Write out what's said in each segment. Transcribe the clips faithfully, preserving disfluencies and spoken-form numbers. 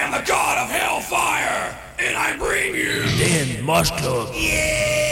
am the god of hellfire, and I bring you den Mosh Club. Yeah!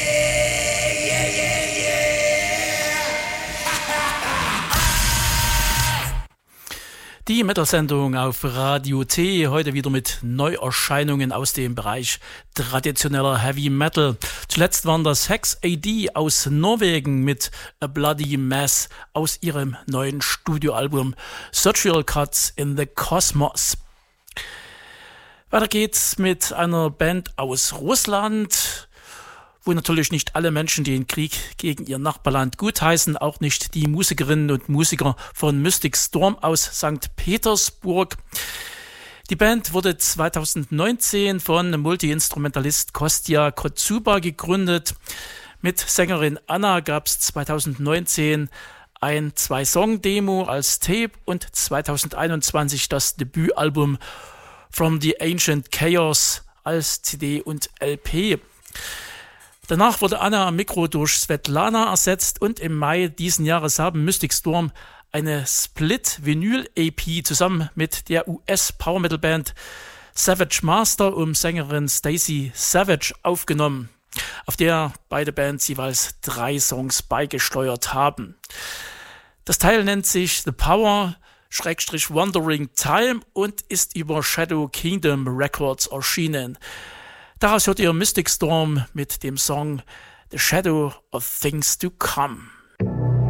Die Metal-Sendung auf Radio T, heute wieder mit Neuerscheinungen aus dem Bereich traditioneller Heavy Metal. Zuletzt waren das Hex A D aus Norwegen mit A Bloody Mess aus ihrem neuen Studioalbum Surgical Cuts in the Cosmos. Weiter geht's mit einer Band aus Russland, wo natürlich nicht alle Menschen den Krieg gegen ihr Nachbarland gutheißen, auch nicht die Musikerinnen und Musiker von Mystic Storm aus Sankt Petersburg. Die Band wurde zweitausendneunzehn von Multi-Instrumentalist Kostya Kotsuba gegründet. Mit Sängerin Anna gab es zweitausendneunzehn ein Zwei-Song-Demo als Tape und zweitausendeinundzwanzig das Debütalbum From the Ancient Chaos als C D und L P. Danach wurde Anna am Mikro durch Svetlana ersetzt und im Mai diesen Jahres haben Mystic Storm eine Split-Vinyl-E P zusammen mit der U S-Power-Metal-Band Savage Master um Sängerin Stacey Savage aufgenommen, auf der beide Bands jeweils drei Songs beigesteuert haben. Das Teil nennt sich The Power Schrägstrich Wandering Time und ist über Shadow Kingdom Records erschienen. Daraus hört ihr Mystic Storm mit dem Song The Shadow of Things to Come.